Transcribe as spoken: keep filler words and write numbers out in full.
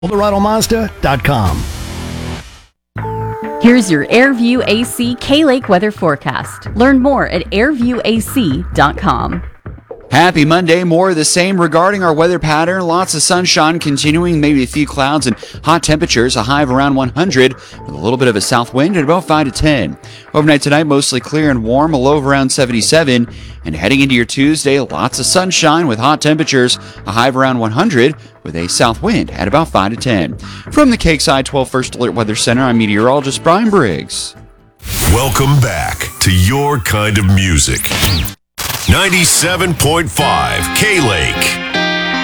Eldorado Mazda dot com. Here's your AirView A C K-Lake weather forecast. Learn more at air view A C dot com. Happy Monday. More of the same regarding our weather pattern. Lots of sunshine continuing, maybe a few clouds and hot temperatures, a high of around one hundred with a little bit of a south wind at about five to ten. Overnight tonight, mostly clear and warm, a low of around seventy-seven. And heading into your Tuesday, lots of sunshine with hot temperatures, a high of around one hundred with a south wind at about five to ten. From the Cakeside twelve First Alert Weather Center, I'm meteorologist Brian Briggs. Welcome back to your kind of music. ninety-seven point five K-Lake.